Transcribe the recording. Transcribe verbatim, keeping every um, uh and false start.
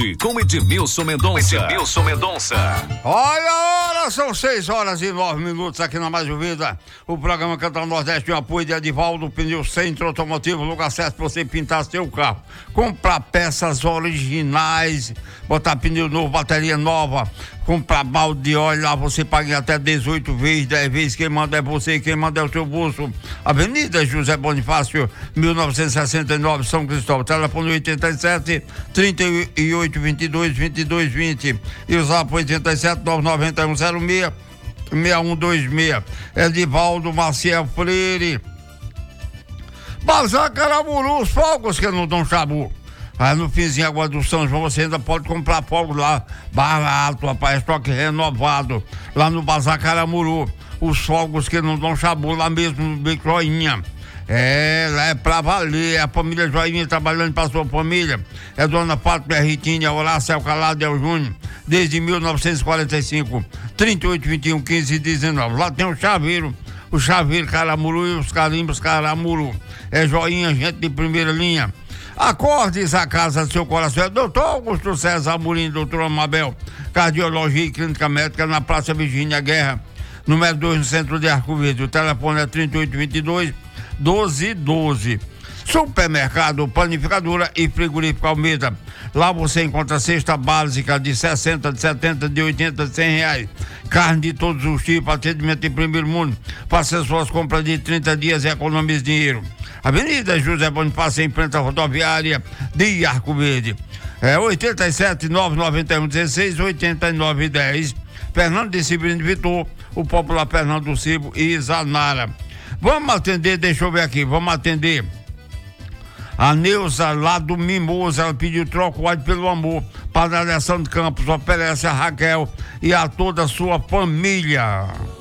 tarde com Edmilson Mendonça. Edmilson Mendonça. Olha a hora, são seis horas e nove minutos aqui na Mais Vida. O programa Cantar Nordeste tem o apoio de Edivaldo Pneu Centro Automotivo, lugar certo para você pintar seu carro. Comprar peças originais, botar pneu novo, bateria nova, comprar balde de óleo, lá você paga até dezoito vezes, dez vezes, quem manda é você, quem manda é o seu bolso. Avenida José Bonifácio, mil novecentos e sessenta e nove, São Cristóvão, telefone oitenta e sete, trinta e oito, vinte e dois, vinte e dois, vinte e o zap oitenta e sete, nove nove um, zero seis, seis um dois seis. Edivaldo Maciel Freire. Bazar Caramuru, os fogos que não dão chabu. Aí no finzinho agora do São João você ainda pode comprar fogo lá, barato, rapaz, estoque renovado, lá no Bazar Caramuru. Os fogos que não dão chabu, lá mesmo no Bico Joinha. É, lá é pra valer, a família Joinha trabalhando pra sua família. É Dona Fátima, Ritinha, Horácio Calado, El Júnior, desde mil novecentos e quarenta e cinco, trinta e oito, vinte e um, quinze e dezenove. Lá tem o chaveiro, o chaveiro Caramuru e os carimbos Caramuru. É Joinha, gente de primeira linha. Acordes a casa do seu coração. É doutor Augusto César Amorim, doutor Amabel, Cardiologia e Clínica Médica, na Praça Virgínia Guerra, número dois, no centro de Arco Verde. O telefone é trinta e oito, vinte e dois, doze, doze. Supermercado, panificadora e frigorífico Almeida. Lá você encontra cesta básica de sessenta, de setenta, de oitenta, de cem reais. Carne de todos os tipos, atendimento em primeiro mundo. Faça suas compras de trinta dias e economize dinheiro. Avenida José Bonifácio, em frente à rodoviária de Arco Verde. É oitenta e sete, nove nove um, dezesseis, oitenta e nove, dez. Fernando de Severino Vitor, o popular Fernando do Cibo e Zanara. Vamos atender, deixa eu ver aqui, vamos atender a Neuza lá do Mimoso. Ela pediu troco óleo pelo amor. Padaria São de Campos oferece a Raquel e a toda a sua família.